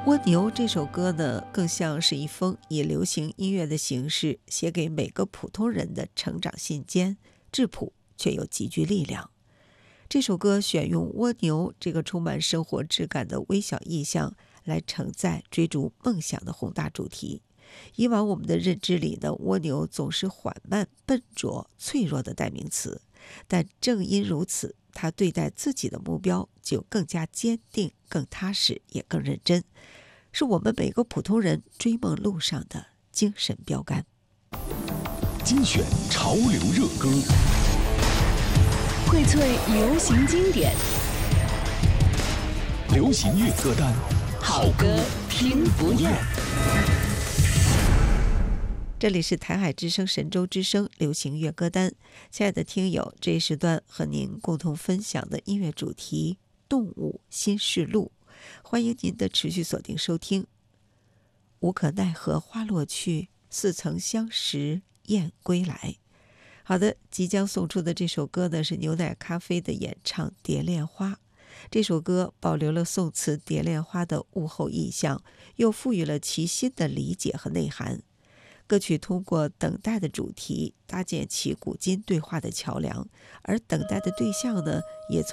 蜗牛这首歌呢，更像是一封以流行音乐的形式写给每个普通人的成长信笺，质朴却又极具力量。这首歌选用蜗牛这个充满生活质感的微小意象来承载追逐梦想的宏大主题。以往我们的认知里呢，蜗牛总是缓慢、笨拙、脆弱的代名词，但正因如此，他对待自己的目标就更加坚定、更踏实，也更认真，是我们每个普通人追梦路上的精神标杆。 精选潮流热歌， 荟萃流行经典， 流行乐歌单， 好歌听不厌。 这里是台海之声神州之声流行乐歌单，亲爱的听友，这一时段和您共同分享的音乐主题动物新世路，欢迎您的持续锁定收听。无可奈何花落去，似曾相识燕归来。好的，即将送出的这首歌呢，是牛奶咖啡的演唱《蝶恋花》。这首歌保留了宋词蝶恋花的物候意象，又赋予了其新的理解和内涵。歌曲通过等待的主题搭建起古今对话的桥梁，而等待的对象呢，也从